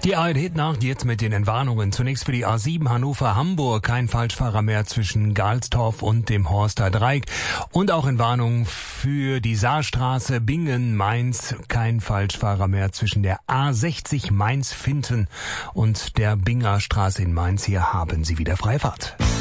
Die ARD-Nacht jetzt mit den Entwarnungen. Zunächst für die A7 Hannover-Hamburg. Kein Falschfahrer mehr zwischen Galstorf und dem Horster Dreieck. Und auch Entwarnung für die Saarstraße Bingen-Mainz. Kein Falschfahrer mehr zwischen der A60 Mainz-Finten und der Binger Straße in Mainz. Hier haben Sie wieder freie Fahrt.